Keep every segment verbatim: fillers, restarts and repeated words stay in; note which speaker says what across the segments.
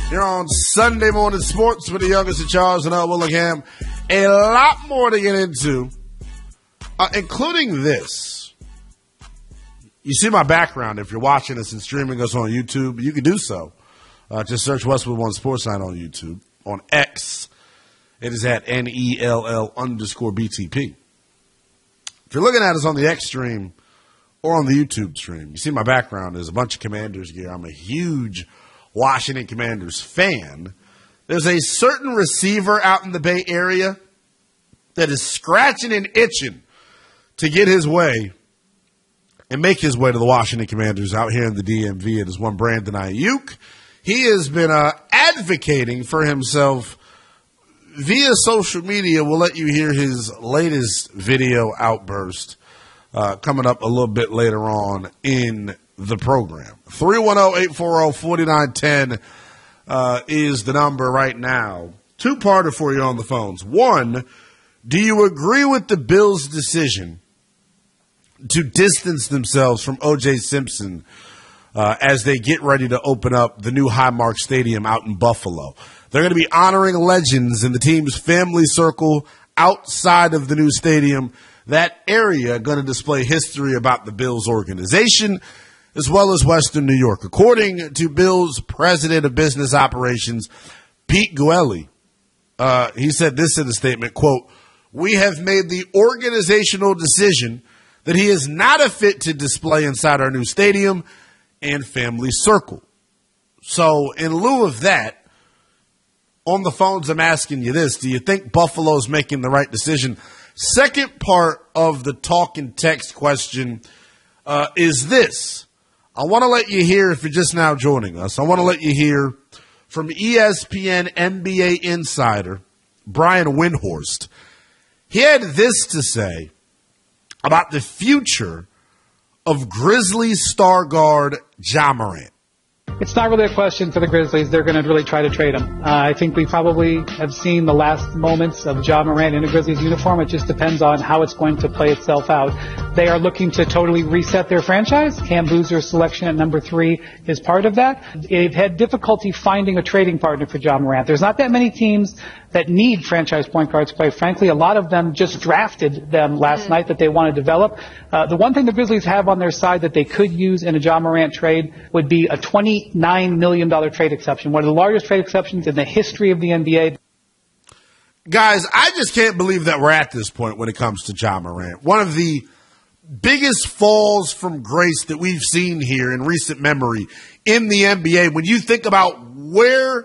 Speaker 1: You're on Sunday Morning Sports with the youngest of Charles and Earl Willingham. A lot more to get into, uh, including this. You see my background. If you're watching us and streaming us on YouTube, you can do so. Uh, just search Westwood One Sports Night on YouTube. On X, it is at N E L L underscore B T P. If you're looking at us on the X stream or on the YouTube stream, you see my background. There's a bunch of Commanders gear. I'm a huge Washington Commanders fan. There's a certain receiver out in the Bay Area that is scratching and itching to get his way and make his way to the Washington Commanders out here in the D M V. It is one Brandon Ayuk. He has been uh, advocating for himself via social media. We'll let you hear his latest video outburst uh, coming up a little bit later on in the program. three one zero, eight four zero, four nine one zero uh, is the number right now. Two-parter for you on the phones. One, do you agree with the Bills' decision to distance themselves from O J Simpson uh, as they get ready to open up the new Highmark Stadium out in Buffalo? They're going to be honoring legends in the team's family circle outside of the new stadium. That area going to display history about the Bills organization as well as Western New York. According to Bills' president of business operations, Pete Guelli, uh, he said this in a statement, quote, "We have made the organizational decision that he is not a fit to display inside our new stadium and family circle." So in lieu of that, on the phones, I'm asking you this. Do you think Buffalo's making the right decision? Second part of the talk and text question uh, is this. I want to let you hear, if you're just now joining us, I want to let you hear from E S P N N B A insider Brian Windhorst. He had this to say about the future of Grizzlies star guard Ja Morant.
Speaker 2: It's not really a question for the Grizzlies. They're going to really try to trade him. Uh, I think we probably have seen the last moments of Ja Morant in a Grizzlies uniform. It just depends on how it's going to play itself out. They are looking to totally reset their franchise. Cam Boozer's selection at number three is part of that. They've had difficulty finding a trading partner for Ja Morant. There's not that many teams that need franchise point guards, quite frankly. A lot of them just drafted them last mm-hmm. night that they want to develop. Uh, the one thing the Grizzlies have on their side that they could use in a Ja Morant trade would be a twenty-nine million dollars trade exception, one of the largest trade exceptions in the history of the N B A.
Speaker 1: Guys, I just can't believe that we're at this point when it comes to Ja Morant. One of the biggest falls from grace that we've seen here in recent memory in the N B A. When you think about where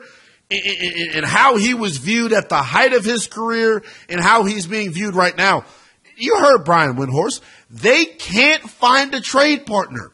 Speaker 1: and how he was viewed at the height of his career and how he's being viewed right now. You heard Brian Windhorst. They can't find a trade partner.